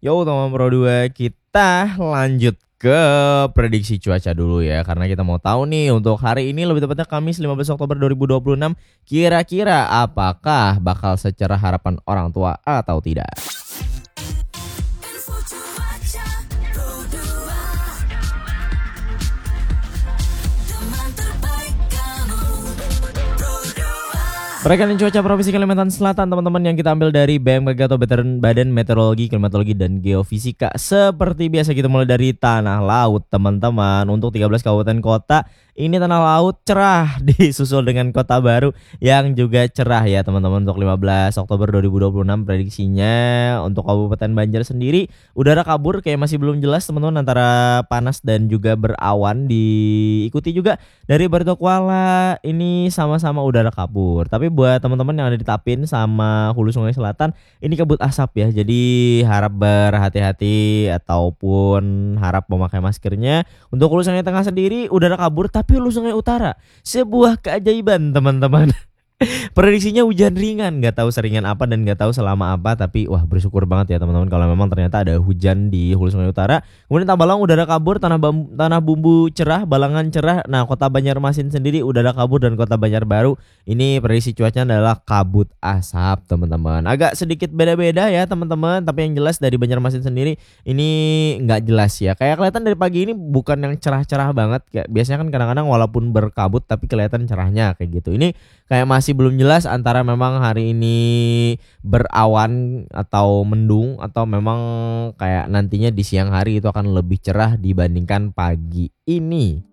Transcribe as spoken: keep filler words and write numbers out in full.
Yo teman Pro dua, kita lanjut ke prediksi cuaca dulu ya. Karena kita mau tahu nih untuk hari ini, lebih tepatnya Kamis lima belas Oktober dua ribu dua puluh enam, kira-kira apakah bakal secerah harapan orang tua atau tidak. Info cuaca Pro dua, teman terbaik kamu. Pro dua. Perkiraan cuaca Provinsi Kalimantan Selatan teman-teman yang kita ambil dari B M K G atau Badan Meteorologi, Klimatologi dan Geofisika. Seperti biasa kita mulai dari tanah laut teman-teman. Untuk tiga belas kabupaten kota ini tanah laut cerah, disusul dengan Kota Baru yang juga cerah ya teman-teman. Untuk lima belas Oktober dua ribu dua puluh enam prediksinya untuk Kabupaten Banjar sendiri udara kabur kayak masih belum jelas teman-teman, antara panas dan juga berawan. Diikuti juga dari Barito Kuala, ini sama-sama udara kabur. Tapi buat teman-teman yang ada di Tapin sama Hulu Sungai Selatan ini kabut asap ya. Jadi harap berhati-hati ataupun harap memakai maskernya. Untuk Hulu Sungai Tengah sendiri udara kabur, tapi Hulu Sungai Utara sebuah keajaiban teman-teman. Prediksinya hujan ringan, nggak tahu seringan apa dan nggak tahu selama apa, tapi wah bersyukur banget ya teman-teman kalau memang ternyata ada hujan di Hulu Sungai Utara. Kemudian Tambalang udara kabur, tanah bambu, tanah bumbu cerah, Balangan cerah. Nah, Kota Banjarmasin sendiri udara kabur dan Kota Banjarbaru ini prediksi cuacanya adalah kabut asap teman-teman. Agak sedikit beda-beda ya teman-teman, tapi yang jelas dari Banjarmasin sendiri ini nggak jelas ya. Kayak kelihatan dari pagi ini bukan yang cerah-cerah banget. Kayak biasanya kan kadang-kadang walaupun berkabut tapi kelihatan cerahnya kayak gitu. Ini kayak masih belum jelas antara memang hari ini berawan atau mendung atau memang kayak nantinya di siang hari itu akan lebih cerah dibandingkan pagi ini.